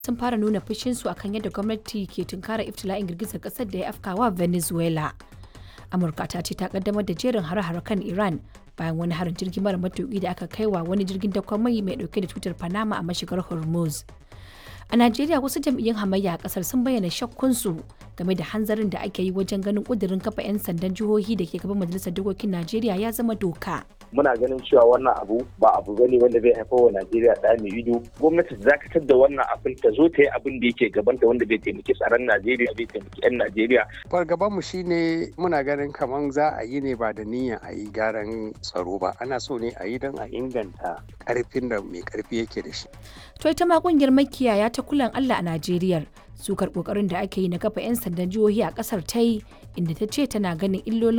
sun fara nuna fushinsu akan yadda gwamnati ke tunkara iftila'in girgizar kasar da ya afkawa Venezuela. Amurka ta ce ta kaddamar da jerin hare-hare kan Iran bayan wani harin jirgin mara matuƙi da aka kaiwa wani jirgin dakon mai dauke da tutar Panama a mashigar Hormuz. A Najeriya wasu jam'iyyun hamayya a kasar sun bayyana shakkunsu game da hanzarin da ake yi wajen ganin kudirin kafa 'yan sandan jihohi da ke gaban majalisar dokokin Najeriya ya zama doka. Muna ganin cewa wannan abu ba abu bane wanda zai haifar wa Najeriya da mai ido. Gwamnati ta dakatar da wannan abin ta zo ta yi abin da yake gabanta wanda bai taimaki tsaron Najeriya bai taimaki 'yan Najeriya. Fargaban mu shine muna ganin kaman za a yi ne ba da niyyar a yi gyaran tsaro ba. Ana so ne a yi don a inganta karfin da mai karfi yake da shi. To ita ma kungiyar makiyaya ta kulan Allah a Najeriya sukar kokarin da ake yi na kafa 'yan sandan jihohi a kasar ta yi inda ta ce tana ganin illolin